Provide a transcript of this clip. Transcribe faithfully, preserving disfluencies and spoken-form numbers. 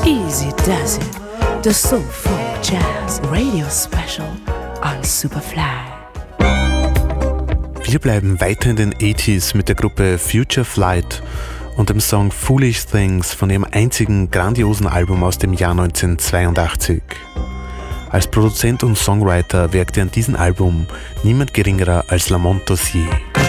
Easy Does It, the Soulful Jazz Radio Special on Superfly. Wir bleiben weiter in den achtziger mit der Gruppe Future Flight und dem Song Foolish Things von ihrem einzigen grandiosen Album aus dem Jahr neunzehnhundertzweiundachtzig. Als Produzent und Songwriter wirkte an diesem Album niemand geringerer als Lamont Dozier.